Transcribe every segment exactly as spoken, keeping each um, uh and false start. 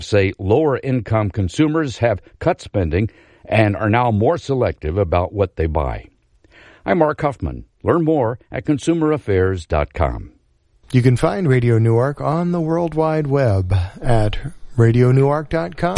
say lower-income consumers have cut spending and are now more selective about what they buy. I'm Mark Huffman. Learn more at consumer affairs dot com. You can find Radio Newark on the World Wide Web at radio newark dot com.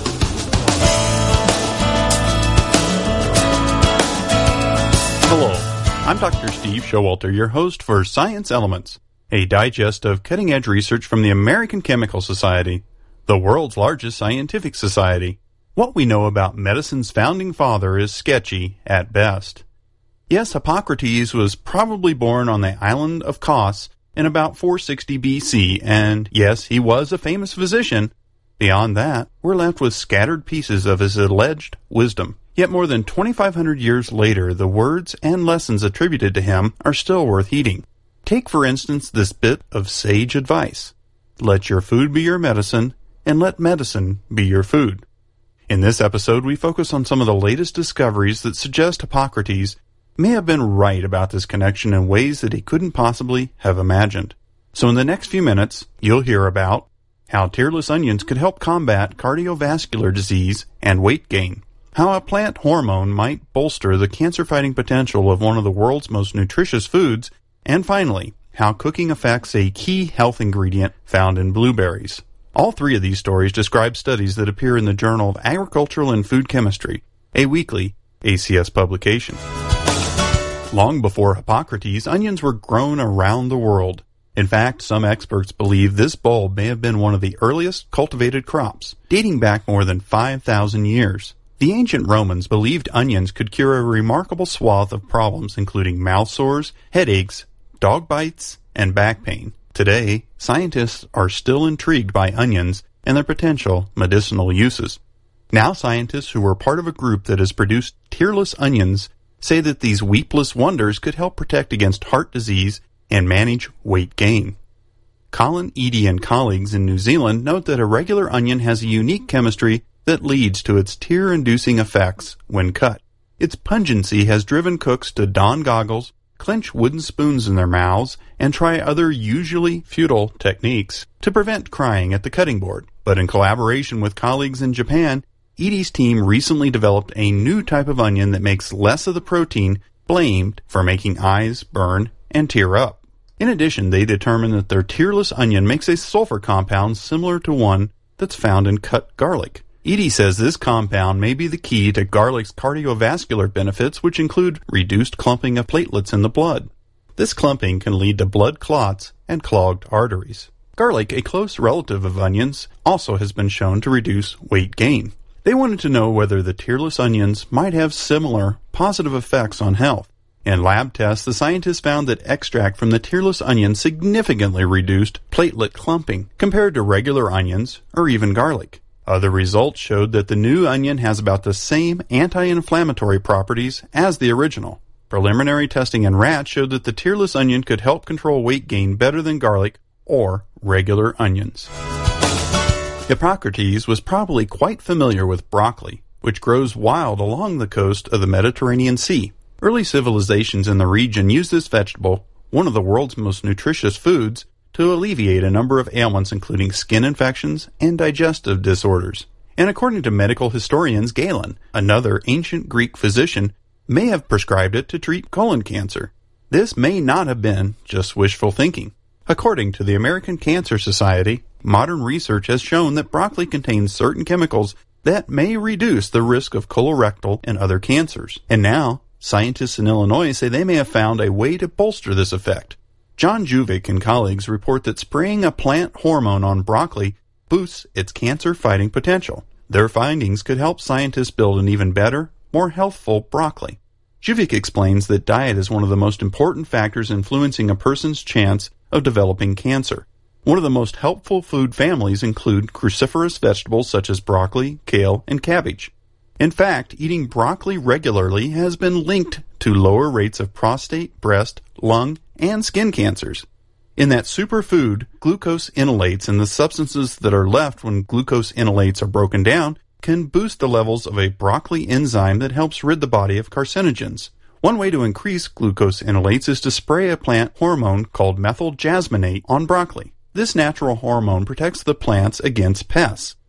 Hello, I'm Doctor Steve Showalter, your host for Science Elements, a digest of cutting-edge research from the American Chemical Society, the world's largest scientific society. What we know about medicine's founding father is sketchy at best. Yes, Hippocrates was probably born on the island of Kos in about four sixty B C, and yes, he was a famous physician. Beyond that, we're left with scattered pieces of his alleged wisdom. Yet more than twenty-five hundred years later, the words and lessons attributed to him are still worth heeding. Take, for instance, this bit of sage advice. Let your food be your medicine, and let medicine be your food. In this episode, we focus on some of the latest discoveries that suggest Hippocrates may have been right about this connection in ways that he couldn't possibly have imagined. So in the next few minutes, you'll hear about how tearless onions could help combat cardiovascular disease and weight gain, how a plant hormone might bolster the cancer-fighting potential of one of the world's most nutritious foods, and finally, how cooking affects a key health ingredient found in blueberries. All three of these stories describe studies that appear in the Journal of Agricultural and Food Chemistry, a weekly A C S publication. Long before Hippocrates, onions were grown around the world. In fact, some experts believe this bulb may have been one of the earliest cultivated crops, dating back more than five thousand years. The ancient Romans believed onions could cure a remarkable swath of problems, including mouth sores, headaches, dog bites, and back pain. Today, scientists are still intrigued by onions and their potential medicinal uses. Now scientists who were part of a group that has produced tearless onions say that these weepless wonders could help protect against heart disease and manage weight gain. Colin Eadie and colleagues in New Zealand note that a regular onion has a unique chemistry that leads to its tear-inducing effects when cut. Its pungency has driven cooks to don goggles, clench wooden spoons in their mouths, and try other usually futile techniques to prevent crying at the cutting board. But in collaboration with colleagues in Japan, Eadie's team recently developed a new type of onion that makes less of the protein blamed for making eyes burn and tear up. In addition, they determined that their tearless onion makes a sulfur compound similar to one that's found in cut garlic. Eadie says this compound may be the key to garlic's cardiovascular benefits, which include reduced clumping of platelets in the blood. This clumping can lead to blood clots and clogged arteries. Garlic, a close relative of onions, also has been shown to reduce weight gain. They wanted to know whether the tearless onions might have similar positive effects on health. In lab tests, the scientists found that extract from the tearless onion significantly reduced platelet clumping compared to regular onions or even garlic. Other results showed that the new onion has about the same anti-inflammatory properties as the original. Preliminary testing in rats showed that the tearless onion could help control weight gain better than garlic or regular onions. Hippocrates was probably quite familiar with broccoli, which grows wild along the coast of the Mediterranean Sea. Early civilizations in the region used this vegetable, one of the world's most nutritious foods, to alleviate a number of ailments including skin infections and digestive disorders. And according to medical historians, Galen, another ancient Greek physician, may have prescribed it to treat colon cancer. This may not have been just wishful thinking. According to the American Cancer Society, modern research has shown that broccoli contains certain chemicals that may reduce the risk of colorectal and other cancers. And now, scientists in Illinois say they may have found a way to bolster this effect. John Juvick and colleagues report that spraying a plant hormone on broccoli boosts its cancer-fighting potential. Their findings could help scientists build an even better, more healthful broccoli. Juvick explains that diet is one of the most important factors influencing a person's chance of developing cancer. One of the most helpful food families include cruciferous vegetables such as broccoli, kale, and cabbage. In fact, eating broccoli regularly has been linked to lower rates of prostate, breast, lung, and skin cancers. In that superfood, glucose enolates and the substances that are left when glucose enolates are broken down can boost the levels of a broccoli enzyme that helps rid the body of carcinogens. One way to increase glucose enolates is to spray a plant hormone called methyl jasmonate on broccoli. This natural hormone protects the plants against pests.